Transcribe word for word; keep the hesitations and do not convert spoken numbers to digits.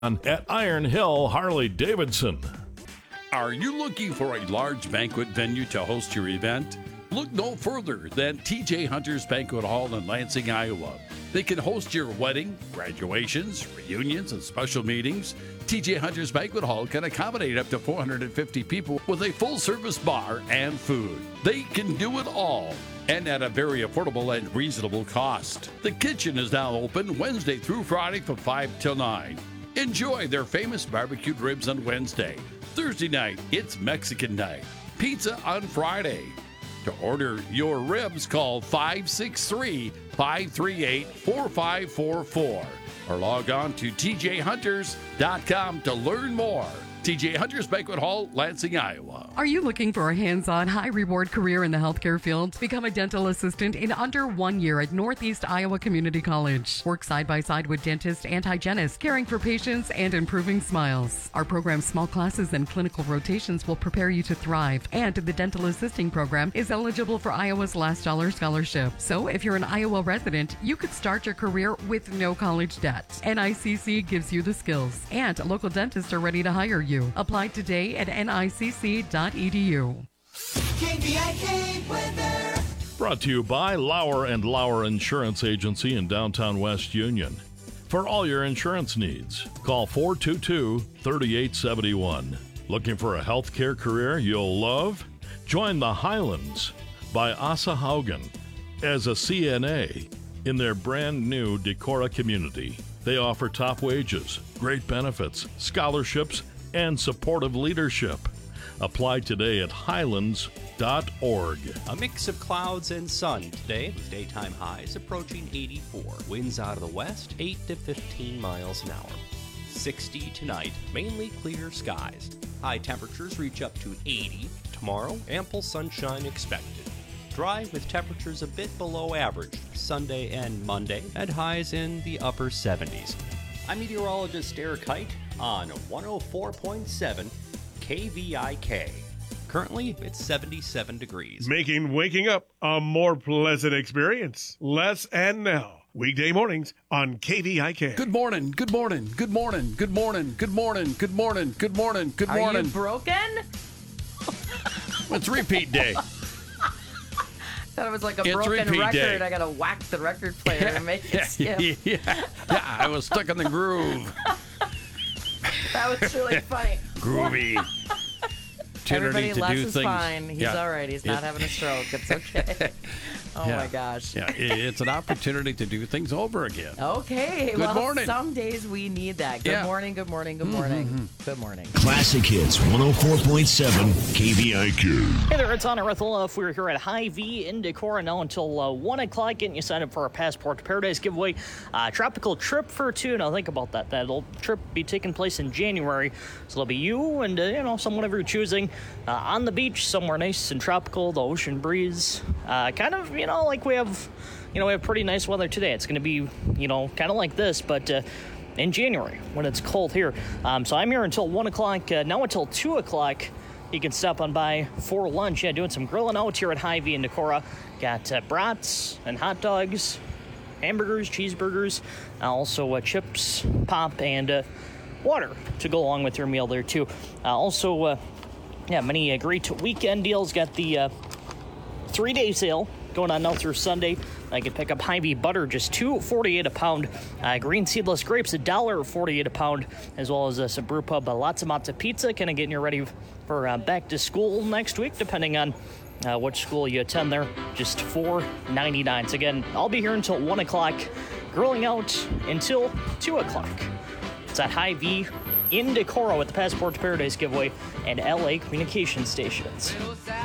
at Iron Hill Harley-Davidson. Are you looking for a large banquet venue to host your event? Look no further than T J Hunter's Banquet Hall in Lansing, Iowa. They can host your wedding, graduations, reunions, and special meetings. T J Hunter's Banquet Hall can accommodate up to four hundred fifty people with a full-service bar and food. They can do it all, and at a very affordable and reasonable cost. The kitchen is now open Wednesday through Friday from five till nine. Enjoy their famous barbecued ribs on Wednesday. Thursday night, it's Mexican night. Pizza on Friday. To order your ribs, call five six three, five three eight, four five four four or log on to T J Hunters dot com to learn more. T J Hunters Banquet Hall, Lansing, Iowa. Are you looking for a hands-on, high-reward career in the healthcare field? Become a dental assistant in under one year at Northeast Iowa Community College. Work side-by-side with dentists and hygienists, caring for patients and improving smiles. Our program's small classes and clinical rotations will prepare you to thrive, and the dental assisting program is eligible for Iowa's Last Dollar Scholarship. So if you're an Iowa resident, you could start your career with no college debt. N I C C gives you the skills, and local dentists are ready to hire you. Apply today at N I C C dot E D U. K V I K weather. Brought to you by Lauer and Lauer Insurance Agency in downtown West Union. For all your insurance needs, call four two two, three eight seven one. Looking for a healthcare career you'll love? Join the Highlands by Asa Haugen as a C N A in their brand new Decorah community. They offer top wages, great benefits, scholarships, and supportive leadership. Apply today at highlands dot org. A mix of clouds and sun today with daytime highs approaching eighty-four. Winds out of the west, eight to fifteen miles an hour. sixty tonight, mainly clear skies. High temperatures reach up to eighty. Tomorrow, ample sunshine expected. Dry with temperatures a bit below average Sunday and Monday at highs in the upper seventies. I'm meteorologist Eric Height on one oh four point seven K V I K. Currently, it's seventy-seven degrees. Making waking up a more pleasant experience. Les and Nell. Weekday mornings on K V I K. Good morning, good morning, good morning, good morning, good morning, good morning, good morning, good morning. Are you broken? It's repeat day. Thought it was like a It's broken repeat record. day. I gotta whack the record player and make it skip. yeah, yeah, I was stuck in the groove. That was really funny. Groovy. Everybody, to Les do is things. fine. He's Yeah. all right. He's not It- having a stroke. It's okay. Oh, Yeah. my gosh. Yeah, it's an opportunity to do things over again. Okay. Good well, morning. some days we need that. Good Yeah. morning, good morning, good morning. Mm-hmm. Good morning. Classic Hits one oh four point seven K V I K. Hey there, it's Honor Rethel. We're here at Hy-Vee in Decorah now until uh, one o'clock, getting you signed up for our Passport to Paradise giveaway. Uh, tropical trip for two. Now, think about that. That'll trip be taking place in January. So it'll be you and, uh, you know, someone of your choosing uh, on the beach, somewhere nice and tropical, the ocean breeze. Uh, kind of, you know, like we have, you know, we have pretty nice weather today. It's going to be, you know, kind of like this, but uh, in January when it's cold here. Um, so I'm here until one o'clock, uh, now until two o'clock. You can stop on by for lunch. Yeah, doing some grilling out here at Hy-Vee in Decorah. Got uh, brats and hot dogs, hamburgers, cheeseburgers, uh, also uh, chips, pop, and uh, water to go along with your meal there too. Uh, also, uh, yeah, many uh, great weekend deals. Got the uh, three-day sale going on now through Sunday. I can pick up Hy-Vee butter, just two forty-eight a pound. Uh, green seedless grapes, one dollar forty-eight a pound, as well as uh, some brew pub, uh, lots of matzo pizza, kind of getting you ready for uh, back to school next week, depending on uh, which school you attend there. Just four ninety-nine. So again, I'll be here until one o'clock, grilling out until two o'clock. It's at Hy-Vee in Decorah with the Passport to Paradise giveaway and L A Communication Stations.